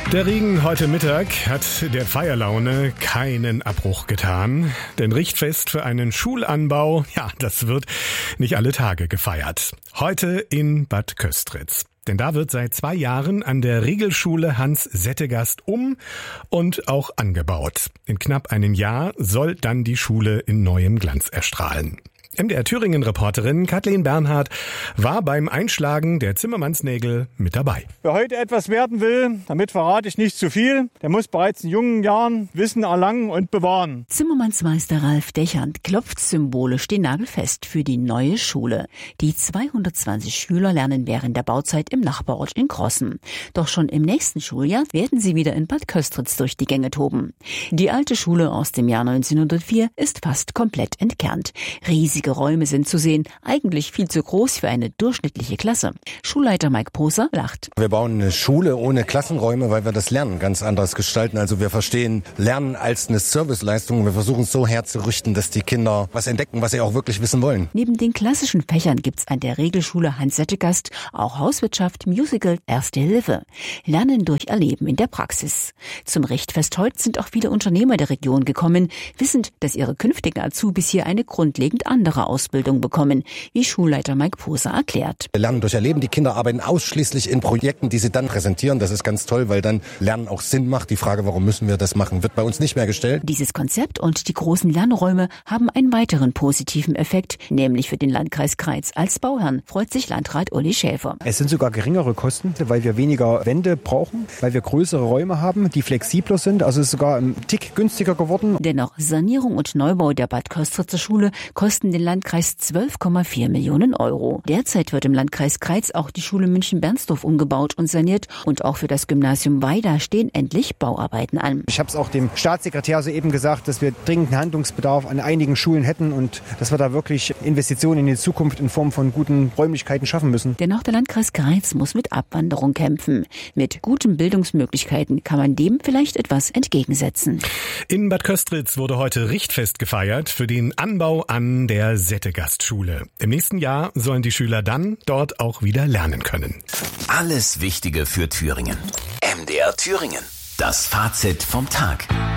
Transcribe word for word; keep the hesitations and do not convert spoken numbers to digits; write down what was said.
Der Regen heute Mittag hat der Feierlaune keinen Abbruch getan. Denn Richtfest für einen Schulanbau, ja, das wird nicht alle Tage gefeiert. Heute in Bad Köstritz. Denn da wird seit zwei Jahren an der Regelschule Hans Settegast um und auch angebaut. In knapp einem Jahr soll dann die Schule in neuem Glanz erstrahlen. M D R Thüringen-Reporterin Kathleen Bernhard war beim Einschlagen der Zimmermannsnägel mit dabei. Wer heute etwas werden will, damit verrate ich nicht zu viel, der muss bereits in jungen Jahren Wissen erlangen und bewahren. Zimmermannsmeister Ralf Dechand klopft symbolisch den Nagel fest für die neue Schule. Die zweihundertzwanzig Schüler lernen während der Bauzeit im Nachbarort in Crossen. Doch schon im nächsten Schuljahr werden sie wieder in Bad Köstritz durch die Gänge toben. Die alte Schule aus dem Jahr neunzehnhundertvier ist fast komplett entkernt. Riesige Räume sind zu sehen, eigentlich viel zu groß für eine durchschnittliche Klasse. Schulleiter Mike Poser lacht. Wir bauen eine Schule ohne Klassenräume, weil wir das Lernen ganz anders gestalten. Also wir verstehen Lernen als eine Serviceleistung. Wir versuchen es so herzurichten, dass die Kinder was entdecken, was sie auch wirklich wissen wollen. Neben den klassischen Fächern gibt's an der Regelschule Hans Settegast auch Hauswirtschaft, Musical, Erste Hilfe. Lernen durch Erleben in der Praxis. Zum Richtfest heute sind auch viele Unternehmer der Region gekommen, wissend, dass ihre künftigen Azubis hier eine grundlegend andere Ausbildung bekommen, wie Schulleiter Mike Poser erklärt. Wir lernen durch Erleben. Die Kinder arbeiten ausschließlich in Projekten, die sie dann präsentieren. Das ist ganz toll, weil dann Lernen auch Sinn macht. Die Frage, warum müssen wir das machen, wird bei uns nicht mehr gestellt. Dieses Konzept und die großen Lernräume haben einen weiteren positiven Effekt, nämlich für den Landkreis Kreiz. Als Bauherrn freut sich Landrat Uli Schäfer. Es sind sogar geringere Kosten, weil wir weniger Wände brauchen, weil wir größere Räume haben, die flexibler sind. Also es ist sogar ein Tick günstiger geworden. Dennoch, Sanierung und Neubau der Bad Köstritzer Schule kosten den Landkreis zwölf Komma vier Millionen Euro. Derzeit wird im Landkreis Kreiz auch die Schule München-Bernsdorf umgebaut und saniert. Und auch für das Gymnasium Weida stehen endlich Bauarbeiten an. Ich habe es auch dem Staatssekretär soeben gesagt, dass wir dringenden Handlungsbedarf an einigen Schulen hätten und dass wir da wirklich Investitionen in die Zukunft in Form von guten Räumlichkeiten schaffen müssen. Denn auch der Landkreis Kreiz muss mit Abwanderung kämpfen. Mit guten Bildungsmöglichkeiten kann man dem vielleicht etwas entgegensetzen. In Bad Köstritz wurde heute Richtfest gefeiert für den Anbau an der Settegast-Schule. Im nächsten Jahr sollen die Schüler dann dort auch wieder lernen können. Alles Wichtige für Thüringen. M D R Thüringen. Das Fazit vom Tag.